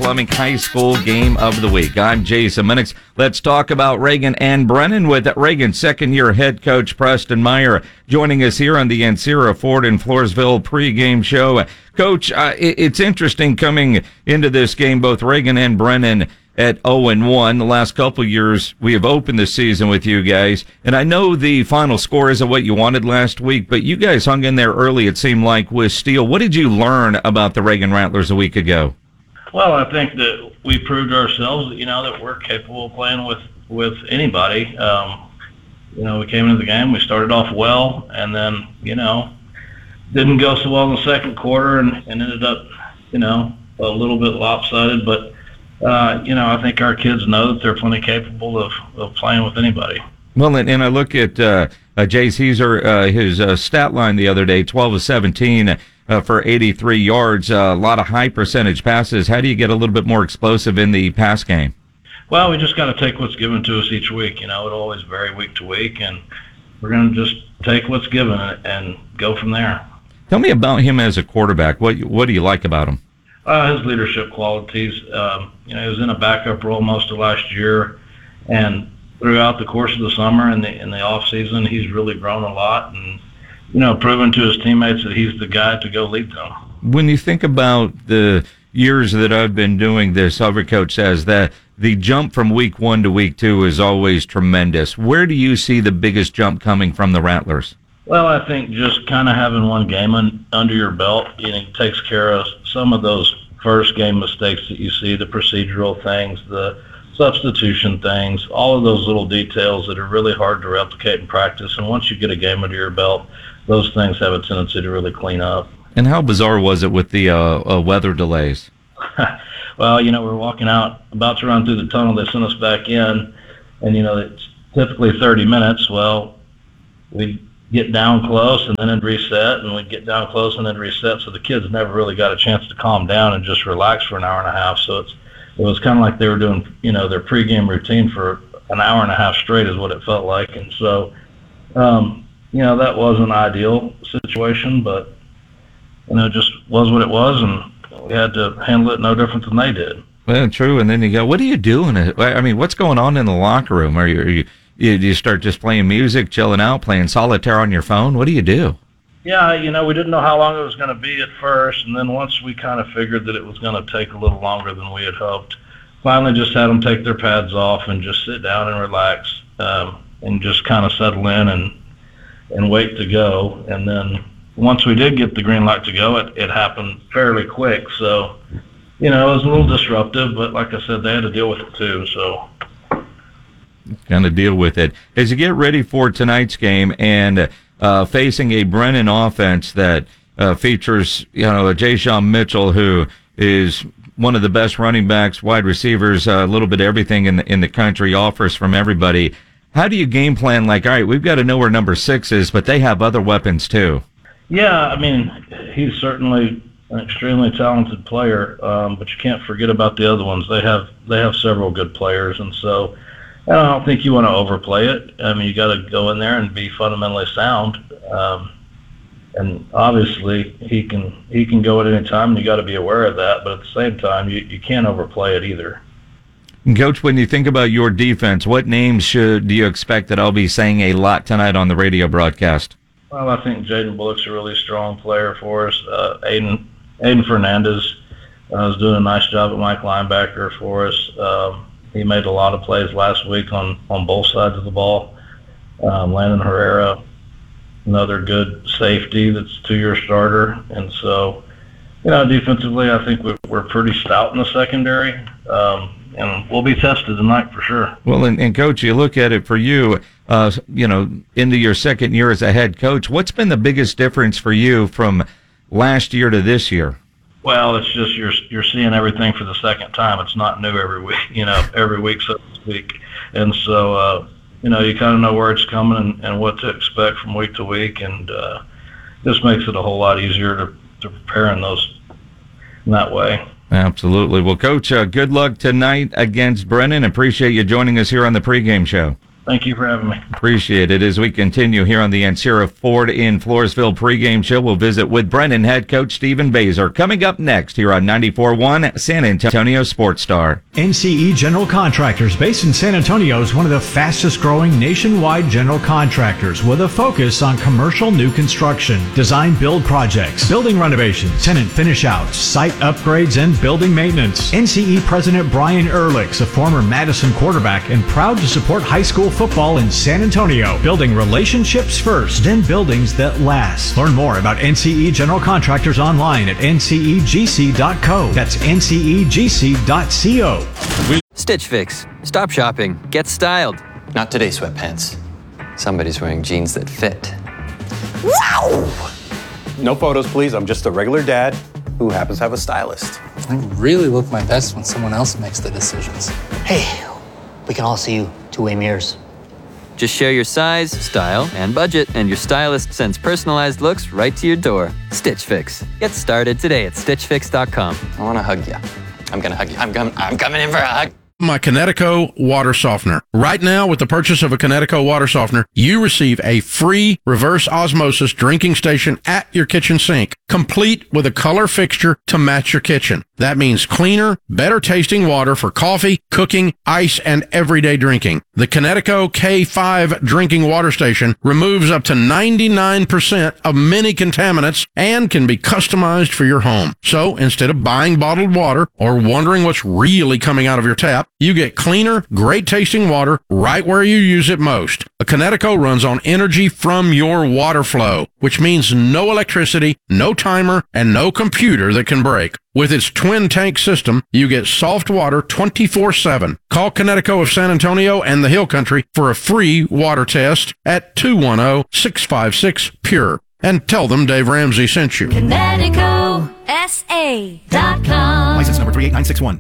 Fleming High School Game of the Week. I'm Jason Minix. Let's talk about Reagan and Brennan with Reagan's second-year head coach Preston Meyer joining us here on the Ancira Ford in Floresville pregame show. Coach, it's interesting coming into this game, both Reagan and Brennan at 0-1. The last couple of years, we have opened the season with you guys. And I know the final score isn't what you wanted last week, but you guys hung in there early, it seemed like, with Steele. What did you learn about the Reagan Rattlers a week ago? Well, I think that we proved ourselves, that we're capable of playing with anybody. We came into the game, we started off well, and then, didn't go so well in the second quarter and ended up, a little bit lopsided. But I think our kids know that they're plenty capable of playing with anybody. Well, and I look at Jace Heiser, his stat line the other day, 12 of 17 for 83 yards, a lot of high percentage passes. How do you get a little bit more explosive in the pass game? Well, we just got to take what's given to us each week. It'll always vary week to week, and we're going to just take what's given and go from there. Tell me about him as a quarterback. What do you like about him? His leadership qualities. He was in a backup role most of last year, and throughout the course of the summer and in the off season, he's really grown a lot and proven to his teammates that he's the guy to go lead them. When you think about the years that I've been doing this, every coach says that the jump from week 1 to week 2 is always tremendous. Where do you see the biggest jump coming from the Rattlers? Well, I think just kind of having one game under your belt, takes care of some of those first game mistakes that you see, the procedural things, the substitution things, all of those little details that are really hard to replicate in practice. And once you get a game under your belt, those things have a tendency to really clean up. And how bizarre was it with the weather delays? Well, we're walking out, about to run through the tunnel. They sent us back in, and, it's typically 30 minutes. Well, we get down close and then reset, and we get down close and then reset. So the kids never really got a chance to calm down and just relax for an hour and a half. So it was kind of like they were doing, their pregame routine for an hour and a half straight is what it felt like. And so, that was an ideal situation, but, it just was what it was, and we had to handle it no different than they did. Well, true. And then you go, what are you doing? I mean, what's going on in the locker room? Do you start just playing music, chilling out, playing solitaire on your phone? What do you do? Yeah, we didn't know how long it was going to be at first, and then once we kind of figured that it was going to take a little longer than we had hoped, finally just had them take their pads off and just sit down and relax, and just kind of settle in and wait to go. And then once we did get the green light to go, it happened fairly quick. So, it was a little disruptive, but like I said, they had to deal with it too, so. Kind of deal with it. As you get ready for tonight's game and facing a Brennan offense that features, a Jayshon Mitchell, who is one of the best running backs, wide receivers, a little bit of everything in the country, offers from everybody. How do you game plan? Like, all right, we've got to know where number 6 is, but they have other weapons too. Yeah, I mean, he's certainly an extremely talented player, but you can't forget about the other ones. They have several good players, and so I don't think you want to overplay it. I mean, you got to go in there and be fundamentally sound. And obviously, he can go at any time, and you got to be aware of that. But at the same time, you can't overplay it either. Coach, when you think about your defense, what names do you expect that I'll be saying a lot tonight on the radio broadcast? Well, I think Jaden Bullock's a really strong player for us. Aiden Fernandez is doing a nice job at Mike linebacker for us. He made a lot of plays last week on both sides of the ball. Landon Herrera, another good safety that's a 2-year starter. And so, defensively, I think we're pretty stout in the secondary. And we'll be tested tonight for sure. Well, and Coach, you look at it for you, into your second year as a head coach, what's been the biggest difference for you from last year to this year? Well, it's just you're seeing everything for the second time. It's not new every week, every week, so to speak. And so, you kind of know where it's coming and what to expect from week to week. And this makes it a whole lot easier to prepare in that way. Absolutely. Well, Coach, good luck tonight against Brennan. Appreciate you joining us here on the pregame show. Thank you for having me. Appreciate it. As we continue here on the Ancira Ford in Floresville pregame show, we'll visit with Brennan head coach Stephen Baser. Coming up next here on 94.1 San Antonio Sports Star. NCE General Contractors, based in San Antonio, is one of the fastest growing nationwide general contractors with a focus on commercial new construction, design build projects, building renovations, tenant finish outs, site upgrades, and building maintenance. NCE President Brian Ehrlich's a former Madison quarterback and proud to support high school football in San Antonio, building relationships first, then buildings that last. Learn more about NCE General Contractors online at ncegc.co. That's ncegc.co. Stitch Fix. Stop shopping. Get styled. Not today, sweatpants. Somebody's wearing jeans that fit. Wow! No photos, please. I'm just a regular dad who happens to have a stylist. I really look my best when someone else makes the decisions. Hey, we can all see you two-way mirrors. Just share your size, style, and budget, and your stylist sends personalized looks right to your door. Stitch Fix. Get started today at stitchfix.com. I want to hug you. I'm going to hug you. I'm coming in for a hug. My Kinetico water softener. Right now, with the purchase of a Kinetico water softener, you receive a free reverse osmosis drinking station at your kitchen sink, complete with a color fixture to match your kitchen. That means cleaner, better tasting water for coffee, cooking, ice, and everyday drinking. The Kinetico K5 drinking water station removes up to 99% of many contaminants and can be customized for your home. So instead of buying bottled water or wondering what's really coming out of your tap, you get cleaner, great tasting water right where you use it most. A Kinetico runs on energy from your water flow, which means no electricity, no timer, and no computer that can break. With its twin tank system, you get soft water 24/7. Call Kinetico of San Antonio and the Hill Country for a free water test at 210-656-PURE. And tell them Dave Ramsey sent you. KineticoSA.com. License number 38961.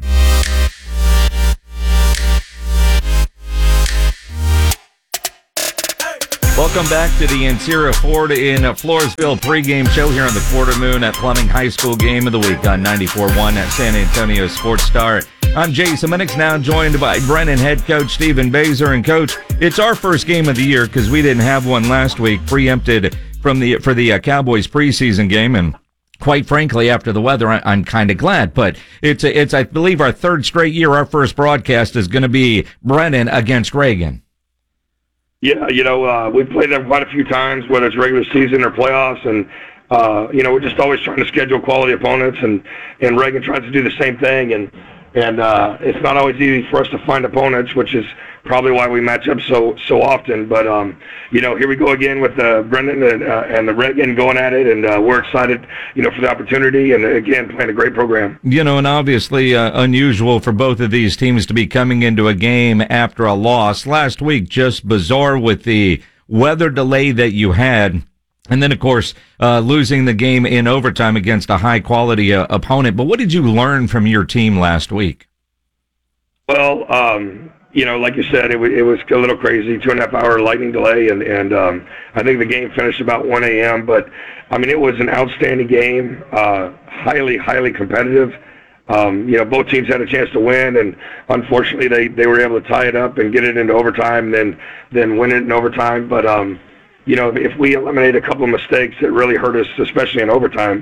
Welcome back to the Ancira Ford in Floresville pregame show here on the Quarter Moon at Plumbing High School Game of the Week on 94.1 at San Antonio Sports Star. I'm Jason Minix, now joined by Brennan head coach Stephen Baser. And coach, it's our first game of the year because we didn't have one last week, preempted for the Cowboys preseason game, and quite frankly, after the weather, I'm kind of glad. But it's I believe our third straight year. Our first broadcast is going to be Brennan against Reagan. Yeah, we've played them quite a few times, whether it's regular season or playoffs, and we're just always trying to schedule quality opponents, and Reagan tries to do the same thing, and it's not always easy for us to find opponents, which is probably why we match up so often. But here we go again with Brendan and the Reagan going at it, and we're excited, for the opportunity, and again playing a great program. And obviously unusual for both of these teams to be coming into a game after a loss last week. Just bizarre with the weather delay that you had. And then, of course, losing the game in overtime against a high-quality opponent. But what did you learn from your team last week? Well, like you said, it was a little crazy, 2.5-hour lightning delay, and I think the game finished about 1 a.m. But, it was an outstanding game, highly, highly competitive. Both teams had a chance to win, and unfortunately they were able to tie it up and get it into overtime, and then win it in overtime. But, if we eliminate a couple of mistakes that really hurt us, especially in overtime,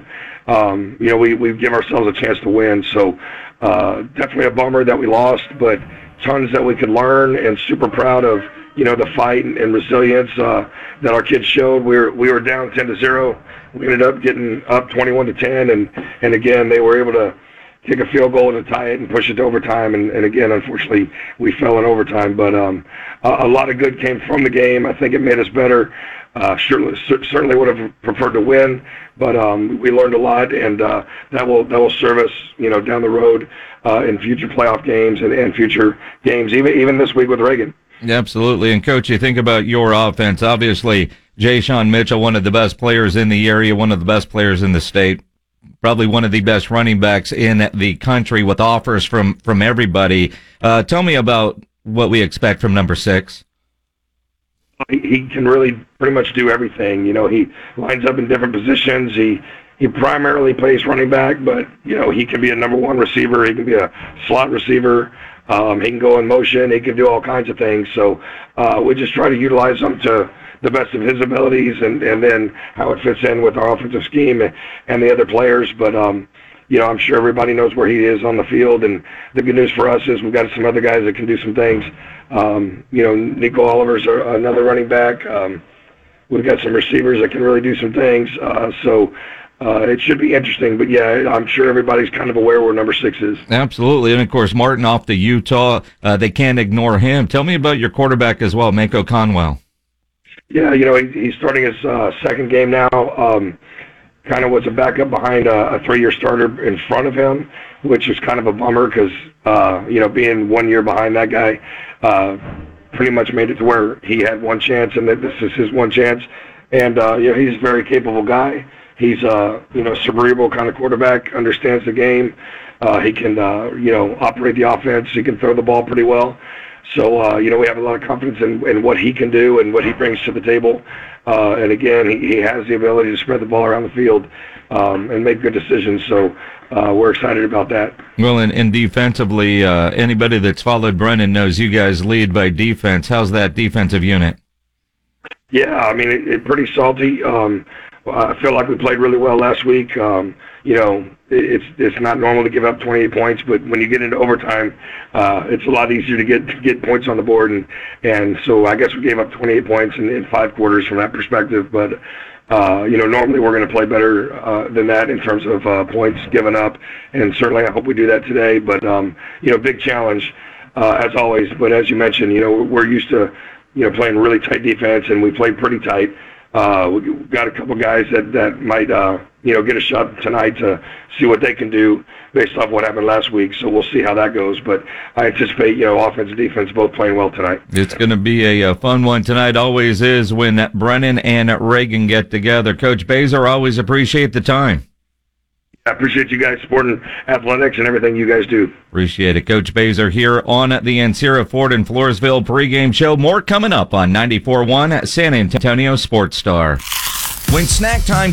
we give ourselves a chance to win. So definitely a bummer that we lost, but tons that we could learn, and super proud of, the fight and resilience that our kids showed. We were down 10-0. We ended up getting up 21-10, and again, they were able to kick a field goal to tie it and push it to overtime. And again, unfortunately, we fell in overtime. But a lot of good came from the game. I think it made us better. Certainly would have preferred to win, but we learned a lot, and that will serve us, down the road in future playoff games and future games, even this week with Reagan. Absolutely. And Coach, you think about your offense. Obviously, Jay-Sean Mitchell, one of the best players in the area, one of the best players in the state. Probably one of the best running backs in the country with offers from everybody. Tell me about what we expect from number 6. He can really pretty much do everything. He lines up in different positions. He primarily plays running back, but, he can be a number 1 receiver. He can be a slot receiver. He can go in motion. He can do all kinds of things. So we just try to utilize him to the best of his abilities, and then how it fits in with our offensive scheme and the other players. But I'm sure everybody knows where he is on the field, and the good news for us is we've got some other guys that can do some things. Nico Oliver's another running back. We've got some receivers that can really do some things. So it should be interesting. But, yeah, I'm sure everybody's kind of aware where number 6 is. Absolutely. And, of course, Martin off to Utah. They can't ignore him. Tell me about your quarterback as well, Mako Conwell. Yeah, he's starting his second game now. Kind of was a backup behind a 3-year starter in front of him, which was kind of a bummer because, being 1 year behind that guy pretty much made it to where he had one chance, and that this is his one chance. And, he's a very capable guy. He's cerebral kind of quarterback, understands the game. He can, operate the offense. He can throw the ball pretty well. So, we have a lot of confidence in what he can do and what he brings to the table. And again, he has the ability to spread the ball around the field and make good decisions. So we're excited about that. Well, and defensively, anybody that's followed Brennan knows you guys lead by defense. How's that defensive unit? Yeah, I mean, it's pretty salty. I feel like we played really well last week. It's not normal to give up 28 points, but when you get into overtime, it's a lot easier to get points on the board, and so I guess we gave up 28 points in 5 quarters from that perspective. But normally we're going to play better than that in terms of points given up, and certainly I hope we do that today. But big challenge as always. But as you mentioned, we're used to playing really tight defense, and we played pretty tight. We've got a couple guys that might, get a shot tonight to see what they can do based off what happened last week. So we'll see how that goes. But I anticipate, offense and defense both playing well tonight. It's going to be a fun one tonight. Always is when Brennan and Reagan get together. Coach Baser, always appreciate the time. I appreciate you guys supporting athletics and everything you guys do. Appreciate it. Coach Baser here on the Ancira Ford and Floresville pregame show. More coming up on 94.1 San Antonio Sports Star. When snack time